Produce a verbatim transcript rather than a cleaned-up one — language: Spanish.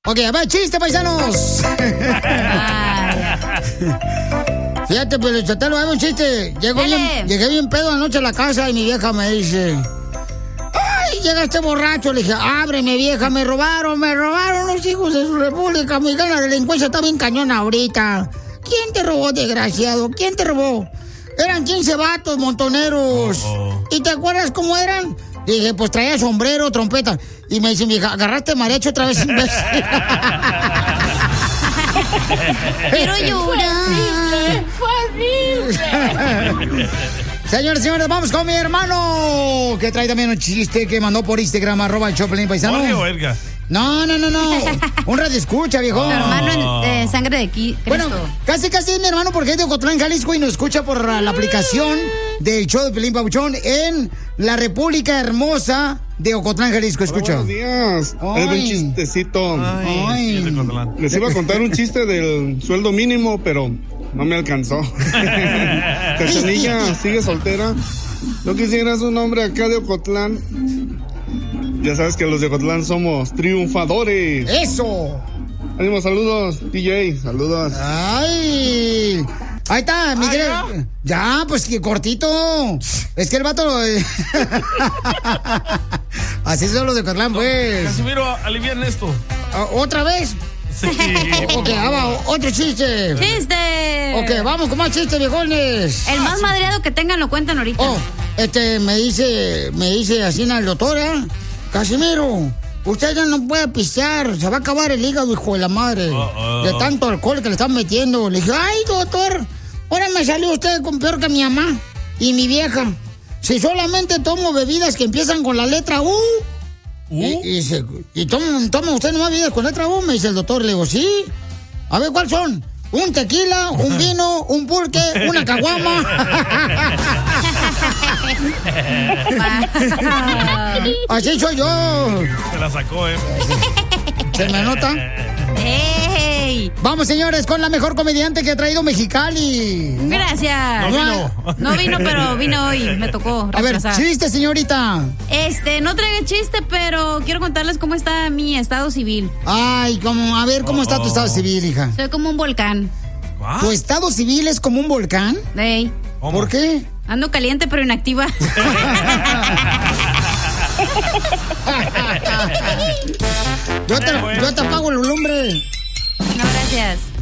Ok, a ver, chiste, paisanos. Fíjate, pero yo te lo hago un chiste. Llego bien, llegué bien pedo anoche a la casa y mi vieja me dice... ¡Ay, llega este borracho! Le dije, ábreme, vieja, me robaron, me robaron los hijos de su república. Mi la delincuencia está bien cañona ahorita. ¿Quién te robó, desgraciado? ¿Quién te robó? Eran quince vatos montoneros. Oh, oh. ¿Y te acuerdas cómo eran? Dije, pues traía sombrero, trompeta. Y me dice, vieja, agarraste mariachi otra vez, imbécil. Quiero llorar. Fue horrible. Señores, señores, vamos con mi hermano, que trae también un chiste que mandó por Instagram, arroba el Choplin Paisano. Jorge o Edgar. No, no, no, no. Un radio escucha, viejo. Tu hermano de sangre de aquí. Bueno, casi, casi es mi hermano porque es de Ocotlán, Jalisco y nos escucha por la aplicación del show de Pelín Pabuchón en la República Hermosa de Ocotlán, Jalisco. Escucha. Buenos días. Es un chistecito. Ay, Ay. Sí, les iba a contar un chiste del sueldo mínimo, pero no me alcanzó. Cachanilla sigue soltera. ¿No quisieras un hombre acá de Ocotlán? Ya sabes que los de Ocotlán somos triunfadores. ¡Eso! Ánimo, saludos, D J, saludos. ¡Ay! Ahí está, Miguel. ¿Ah, ya? ya, pues que cortito. Es que el vato... Así son los de Ocotlán, pues. Casimiro, alivian esto. ¿Otra vez? Sí. Ok, vamos, otro chiste. ¡Chiste! Ok, vamos con más chistes, viejones. El más madreado que tengan lo cuentan ahorita. Oh, este, me dice, me dice así el doctor, ¿eh? Casimiro, usted ya no puede pistear, se va a acabar el hígado, hijo de la madre. Uh, uh. De tanto alcohol que le están metiendo. Le dije, ay, doctor, ahora me salió usted con peor que mi mamá y mi vieja. Si solamente tomo bebidas que empiezan con la letra U. ¿Uh? Y, y, dice, ¿y toma, toma usted nomás bebidas con letra U? Me dice el doctor. Le digo, sí. A ver, ¿cuáles son? Un tequila, un vino, un pulque, una caguama. Así soy yo. Se la sacó, ¿eh? ¿Se me nota? ¡Ey! Vamos, señores, con la mejor comediante que ha traído Mexicali. Gracias. No vino. No vino, pero vino hoy. Me tocó reemplazar. A ver, chiste, señorita. Este, no traigo chiste, pero quiero contarles cómo está mi estado civil. Ay, como, a ver, ¿cómo oh, está tu estado civil, hija? Soy como un volcán. ¿Ah? ¿Tu estado civil es como un volcán? Ey. ¿Por qué? Ando caliente, pero inactiva. yo, te, yo te apago el lumbre. No, gracias.